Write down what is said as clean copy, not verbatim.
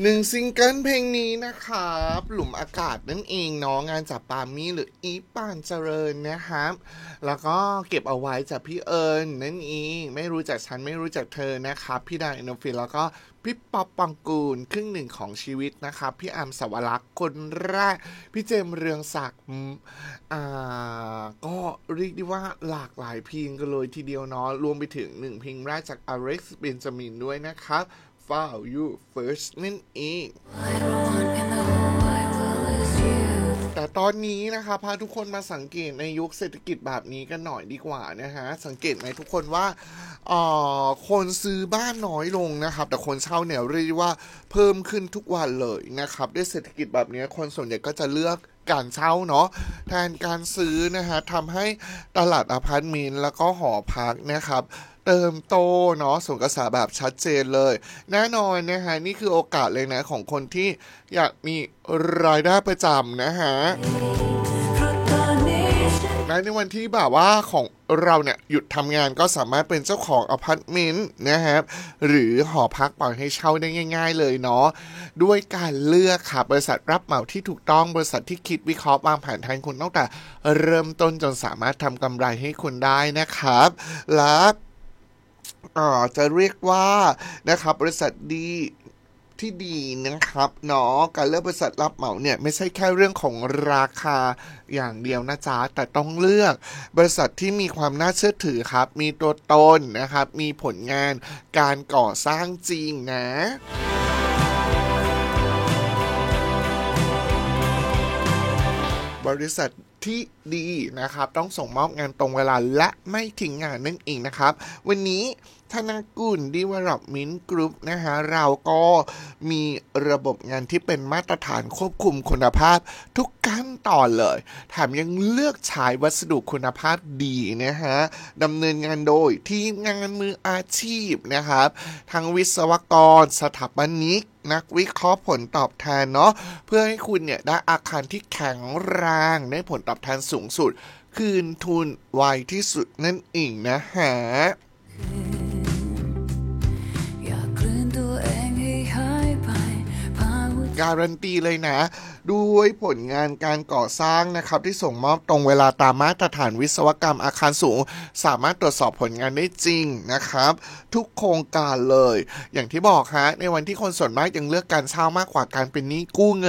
หนึ่งซิงเกิลเพลงนี้นะครับหลุมอากาศนั่นเองเนาะงานจากปามี่หรืออีปานเจริญนะครับแล้วก็เก็บเอาไว้จากพี่เอิญนั่นเองไม่รู้จักฉันไม่รู้จักเธอนะครับพี่ดาอินโนฟิลแล้วก็พี่ป๊อปปังกูลครึ่งหนึ่งของชีวิตนะครับพี่อัมสวรักษ์คนแรกพี่เจมส์เรืองศักดิ์ก็เรียกได้ว่าหลากหลายเพลงกันเลยทีเดียวเนาะรวมไปถึงหนึ่งเพลงแรกจากอเล็กซ์เบนจามินด้วยนะครับ Found You First นั่นเองแต่ตอนนี้นะคะพาทุกคนมาสังเกตในยุคเศรษฐกิจแบบนี้กันหน่อยดีกว่านะฮะสังเกตไหมทุกคนว่าคนซื้อบ้านน้อยลงนะครับแต่คนเช่าเนี่ยเรียกว่าเพิ่มขึ้นทุกวันเลยนะครับด้วยเศรษฐกิจแบบนี้คนส่วนใหญ่ก็จะเลือกการเช่าเนาะแทนการซื้อนะฮะทำให้ตลาดอพาร์ตเมนต์แล้วก็หอพักนะครับเติมโตเนาะส่งกระแสแบบชัดเจนเลยแน่นอนนะฮะนี่คือโอกาสเลยนะของคนที่อยากมีรายได้ประจำนะฮะในวันที่แบบว่าของเราเนี่ยหยุดทำงานก็สามารถเป็นเจ้าของอพาร์ตเมนต์นะครับหรือหอพักปล่อยให้เช่าได้ง่ายๆเลยเนาะด้วยการเลือกค่ะบริษัทรับเหมาที่ถูกต้องบริษัทที่คิดวิเคราะห์วางแผนแทนคุณตั้งแต่เริ่มต้นจนสามารถทำกำไรให้คุณได้นะครับและจะเรียกว่านะครับบริษัทดีที่ดีนะครับเนาะการเลือกบริษัทรับเหมาเนี่ยไม่ใช่แค่เรื่องของราคาอย่างเดียวนะจ๊ะแต่ต้องเลือกบริษัทที่มีความน่าเชื่อถือครับมีตัวตนนะครับมีผลงานการก่อสร้างจริงนะบริษัทที่ดีนะครับต้องส่งมอบงานตรงเวลาและไม่ทิ้งงานนั่นเองนะครับวันนี้ธนกุล Development Group นะฮะเราก็มีระบบงานที่เป็นมาตรฐานควบคุมคุณภาพทุกขั้นตอนเลยแถมยังเลือกใช้วัสดุคุณภาพดีนะฮะดำเนินงานโดยทีมงานมืออาชีพนะครับทั้งวิศวกรสถาปนิกนักวิเคราะห์ผลตอบแทนเนาะเพื่อให้คุณเนี่ยได้อาคารที่แข็งแรงได้ผลตอบแทนสูงสุดคืนทุนไวที่สุดนั่นเองนะฮะการันตีเลยนะด้วยผลงานการก่อสร้างนะครับที่ส่งมอบตรงเวลาตามมาตรฐานวิศวกรรมอาคารสูงสามารถตรวจสอบผลงานได้จริงนะครับทุกโครงการเลยอย่างที่บอกฮะในวันที่คนส่วนมากยังเลือกการเช่ามากกว่าการเป็นหนี้กู้เงิน